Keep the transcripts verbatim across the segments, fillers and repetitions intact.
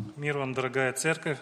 Мир вам, дорогая церковь.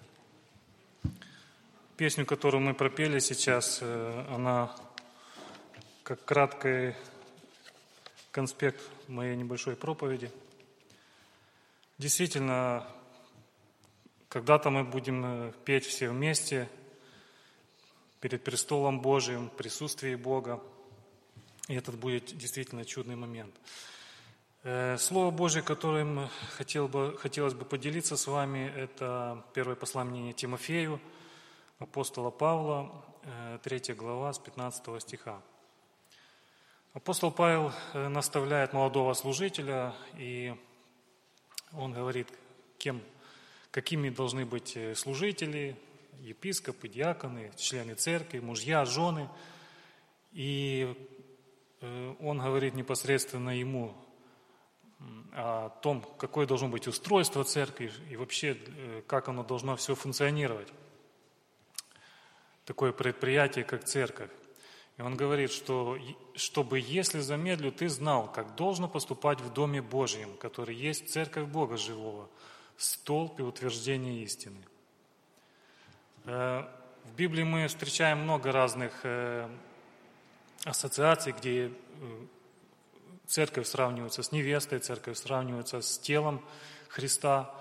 Песню, которую мы пропели сейчас, она как краткий конспект моей небольшой проповеди. Действительно, когда-то мы будем петь все вместе перед престолом Божиим, в присутствии Бога. И этот будет действительно чудный момент. Слово Божие, которым хотел бы, хотелось бы поделиться с вами, это первое послание Тимофею, апостола Павла, третья глава, с пятнадцатого стиха. Апостол Павел наставляет молодого служителя, и он говорит, кем, какими должны быть служители, епископы, диаконы, члены церкви, мужья, жены. И он говорит непосредственно ему о том, какое должно быть устройство церкви и вообще, как оно должно все функционировать. Такое предприятие, как церковь. И он говорит, что чтобы, если замедлю, ты знал, как должно поступать в Доме Божьем, который есть церковь Бога живого, столб и утверждение истины. В Библии мы встречаем много разных ассоциаций, где церковь сравнивается с невестой, церковь сравнивается с телом Христа.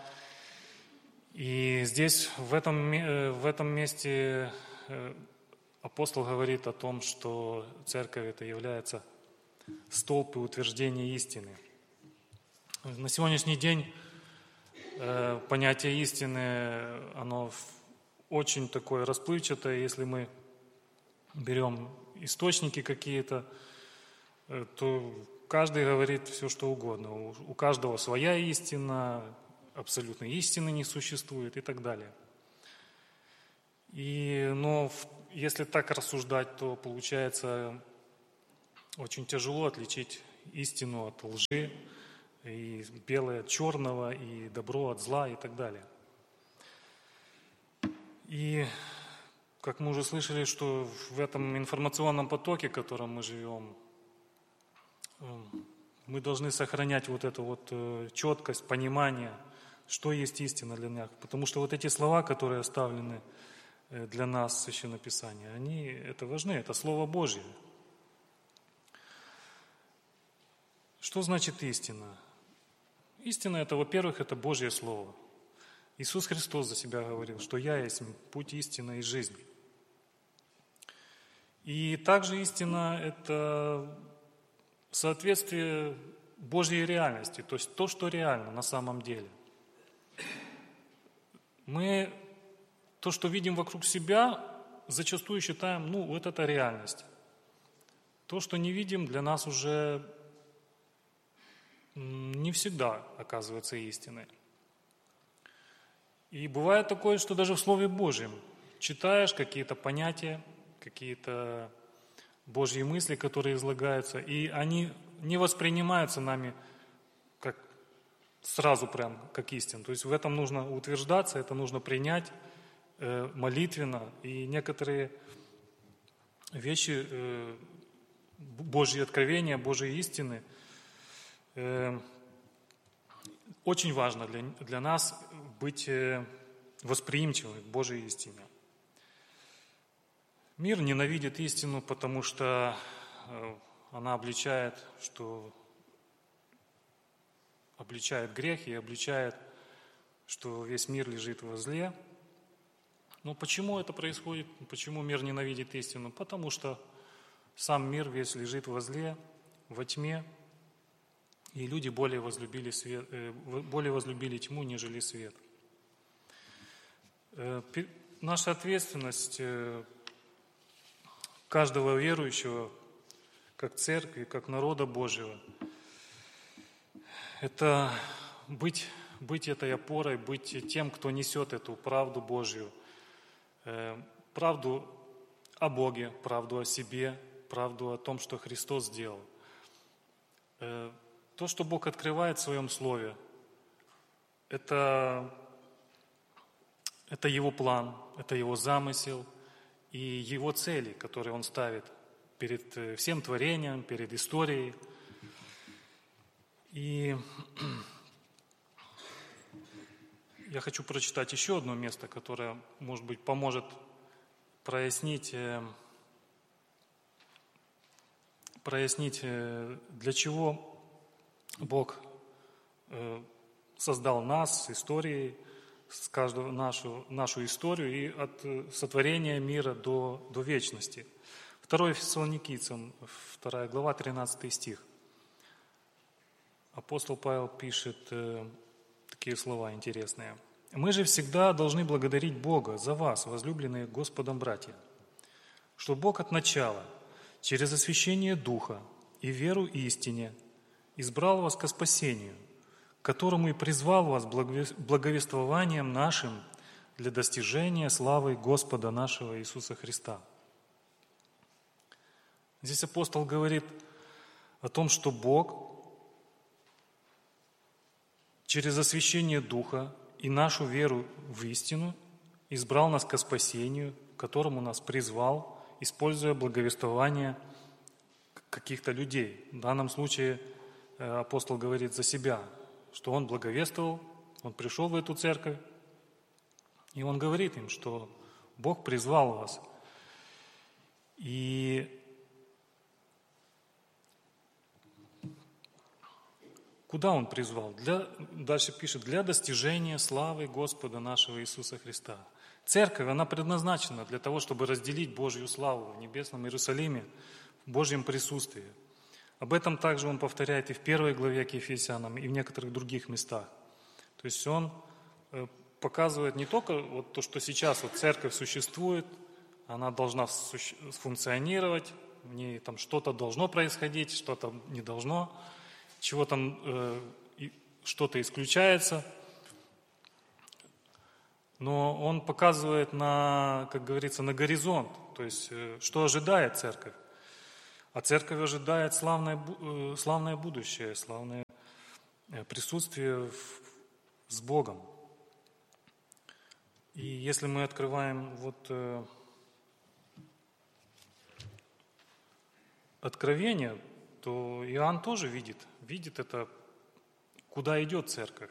И здесь, в этом, в этом месте, апостол говорит о том, что церковь это является столб и утверждение истины. На сегодняшний день понятие истины, оно очень такое расплывчатое. Если мы берем источники какие-то, то каждый говорит все, что угодно. У каждого своя истина, абсолютной истины не существует и так далее. И, но если так рассуждать, то получается очень тяжело отличить истину от лжи, и белое от черного, и добро от зла и так далее. И как мы уже слышали, что в этом информационном потоке, в котором мы живем, мы должны сохранять вот эту вот четкость, понимание, что есть истина для нас. Потому что вот эти слова, которые оставлены для нас в Священном Писании, они это важны, это Слово Божье. Что значит истина? Истина это, во-первых, это Божье Слово. Иисус Христос за себя говорил, что «Я есть путь, истина и жизнь». И также истина это соответствие Божьей реальности, то есть то, что реально на самом деле. Мы то, что видим вокруг себя, зачастую считаем, ну, вот это реальность. То, что не видим, для нас уже не всегда оказывается истиной. И бывает такое, что даже в Слове Божьем читаешь какие-то понятия, какие-то Божьи мысли, которые излагаются, и они не воспринимаются нами как сразу прям как истину. То есть в этом нужно утверждаться, это нужно принять э, молитвенно. И некоторые вещи, э, Божьи откровения, Божьи истины, э, очень важно для, для нас быть э, восприимчивым к Божьей истине. Мир ненавидит истину, потому что она обличает, что обличает грех и обличает, что весь мир лежит во зле. Но почему это происходит? Почему мир ненавидит истину? Потому что сам мир весь лежит во зле, во тьме, и люди более возлюбили, свет, более возлюбили тьму, нежели свет. Наша ответственность каждого верующего, как церкви, как народа Божьего, это быть, быть этой опорой, быть тем, кто несет эту правду Божью, правду о Боге, правду о себе, правду о том, что Христос сделал. То, что Бог открывает в Своем Слове, это, это Его план, это Его замысел и Его цели, которые Он ставит перед всем творением, перед историей. И я хочу прочитать еще одно место, которое, может быть, поможет прояснить, прояснить, для чего Бог создал нас, истории, с каждого нашу, нашу историю и от сотворения мира до, до вечности. второе Фессалоникийцам, вторая глава, тринадцатый стих. Апостол Павел пишет э, такие слова интересные. «Мы же всегда должны благодарить Бога за вас, возлюбленные Господом братья, что Бог от начала, через освящение Духа и веру истине, избрал вас ко спасению, к которому и призвал вас благовествованием нашим для достижения славы Господа нашего Иисуса Христа». Здесь апостол говорит о том, что Бог через освящение Духа и нашу веру в истину избрал нас ко спасению, к которому нас призвал, используя благовествование каких-то людей. В данном случае апостол говорит за себя, что он благовествовал, он пришел в эту церковь, и он говорит им, что Бог призвал вас. И куда Он призвал? Для, дальше пишет, для достижения славы Господа нашего Иисуса Христа. Церковь, она предназначена для того, чтобы разделить Божью славу в небесном Иерусалиме, в Божьем присутствии. Об этом также он повторяет и в первой главе к Ефесянам, и в некоторых других местах. То есть он показывает не только вот то, что сейчас вот церковь существует, она должна функционировать, в ней там что-то должно происходить, что-то не должно, чего там э, что-то исключается. Но он показывает на, как говорится, на горизонт, то есть э, что ожидает церковь. А церковь ожидает славное, э, славное будущее, славное присутствие в, с Богом. И если мы открываем вот э, Откровение, то Иоанн тоже видит, видит это, куда идет церковь.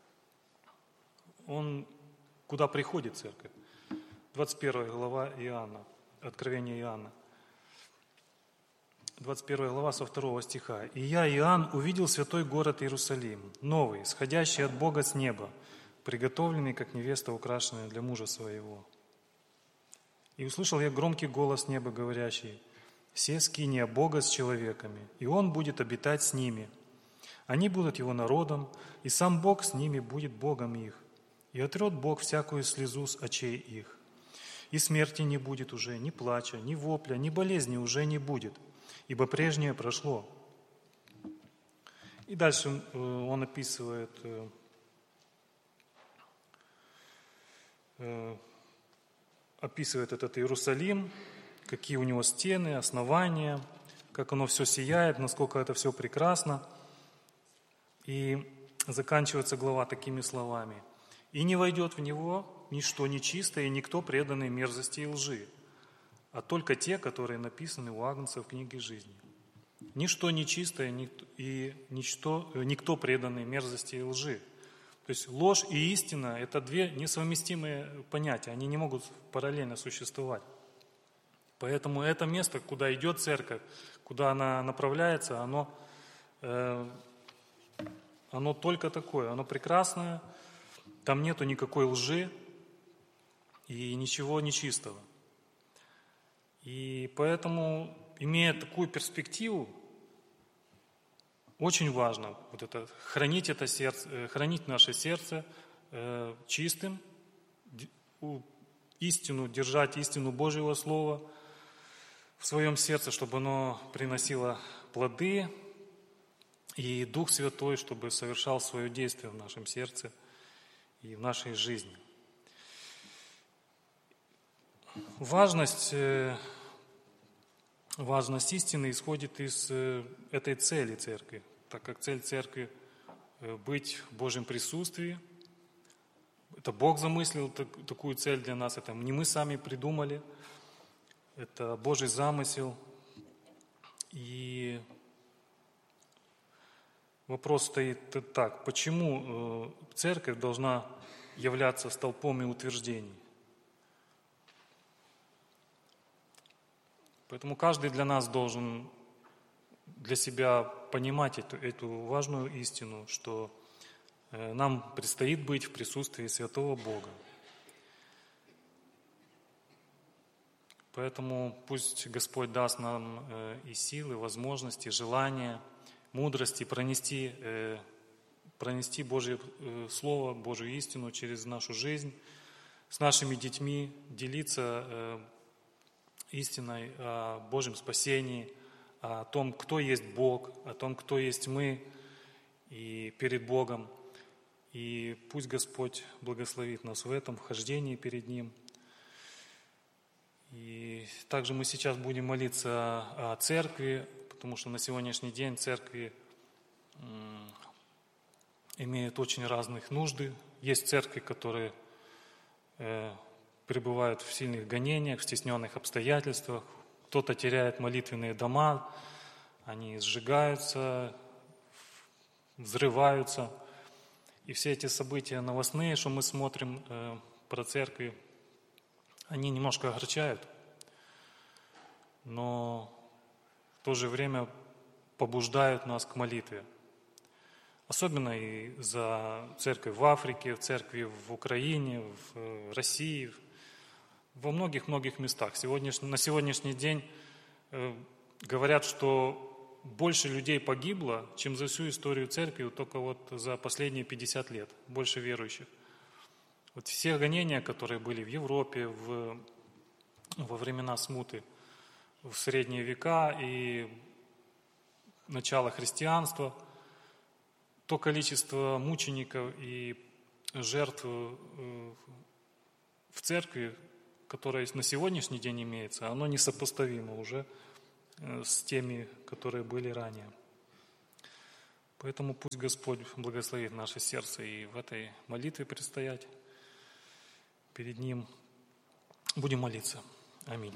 Он, куда приходит церковь. двадцать первая глава Иоанна, Откровение Иоанна. двадцать первая глава со второго стиха. «И я, Иоанн, увидел святой город Иерусалим, новый, сходящий от Бога с неба, приготовленный, как невеста, украшенная для мужа своего. И услышал я громкий голос неба, говорящий: все скиния Бога с человеками, и Он будет обитать с ними. Они будут Его народом, и сам Бог с ними будет Богом их. И отрет Бог всякую слезу с очей их. И смерти не будет уже, ни плача, ни вопля, ни болезни уже не будет, ибо прежнее прошло». И дальше он описывает описывает этот Иерусалим, какие у него стены, основания, как оно все сияет, насколько это все прекрасно. И заканчивается глава такими словами: «И не войдет в него ничто нечистое, и никто преданный мерзости и лжи, а только те, которые написаны у Агнца в книге жизни. Ничто нечистое и ничто, никто преданный мерзости и лжи». То есть ложь и истина – это две несовместимые понятия, они не могут параллельно существовать. Поэтому это место, куда идет церковь, куда она направляется, оно, э, оно только такое, оно прекрасное, там нету никакой лжи и ничего нечистого. И поэтому, имея такую перспективу, очень важно вот это, хранить это сердце, хранить наше сердце э, чистым, истину, держать истину Божьего Слова в своем сердце, чтобы оно приносило плоды, и Дух Святой, чтобы совершал свое действие в нашем сердце и в нашей жизни. Важность, важность истины исходит из этой цели церкви, так как цель церкви – быть в Божьем присутствии. Это Бог замыслил такую цель для нас, это не мы сами придумали. Это Божий замысел. И вопрос стоит так: почему церковь должна являться столпом и утверждений. Поэтому каждый для нас должен для себя понимать эту, эту важную истину, что нам предстоит быть в присутствии святого Бога. Поэтому пусть Господь даст нам и силы, возможности, желания, мудрости пронести, пронести Божье Слово, Божью истину через нашу жизнь, с нашими детьми, делиться истиной о Божьем спасении, о том, кто есть Бог, о том, кто есть мы и перед Богом. И пусть Господь благословит нас в этом вхождении перед Ним. И также мы сейчас будем молиться о церкви, потому что на сегодняшний день церкви имеют очень разных нужды. Есть церкви, которые пребывают в сильных гонениях, в стесненных обстоятельствах. Кто-то теряет молитвенные дома, они сжигаются, взрываются. И все эти события новостные, что мы смотрим э, про церкви, они немножко огорчают, но в то же время побуждают нас к молитве. Особенно и за церковь в Африке, в церкви в Украине, в России, во многих-многих местах. Сегодняш... На сегодняшний день э, говорят, что больше людей погибло, чем за всю историю церкви, только вот за последние пятьдесят лет, больше верующих. Вот все гонения, которые были в Европе в... во времена смуты, в средние века и начало христианства, то количество мучеников и жертв в церкви, которое на сегодняшний день имеется, оно несопоставимо уже с теми, которые были ранее. Поэтому пусть Господь благословит наше сердце и в этой молитве предстоять перед Ним. Будем молиться. Аминь.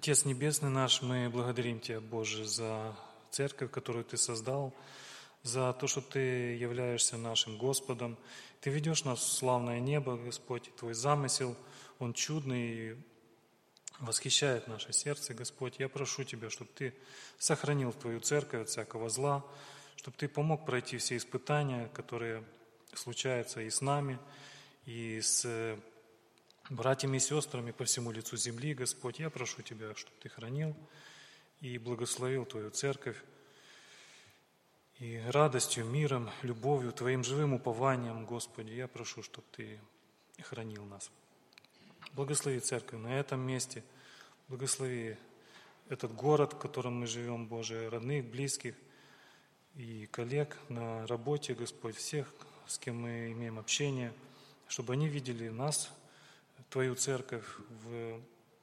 Отец Небесный наш, мы благодарим Тебя, Боже, за церковь, которую Ты создал, за то, что Ты являешься нашим Господом. Ты ведешь нас в славное небо, Господь, и Твой замысел, он чудный и восхищает наше сердце, Господь. Я прошу Тебя, чтобы Ты сохранил Твою церковь от всякого зла, чтобы Ты помог пройти все испытания, которые случаются и с нами, и с братьями и сестрами по всему лицу земли, Господь. Я прошу Тебя, чтобы Ты хранил и благословил Твою церковь, и радостью, миром, любовью, Твоим живым упованием, Господи, я прошу, чтобы Ты хранил нас. Благослови церковь на этом месте, благослови этот город, в котором мы живем, Боже, родных, близких и коллег на работе, Господь, всех, с кем мы имеем общение, чтобы они видели нас, Твою церковь, в,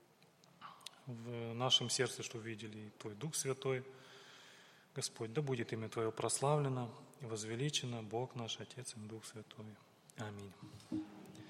в нашем сердце, чтобы видели Твой Дух Святой. Господь, да будет имя Твое прославлено и возвеличено, Бог наш, Отец и Дух Святой. Аминь.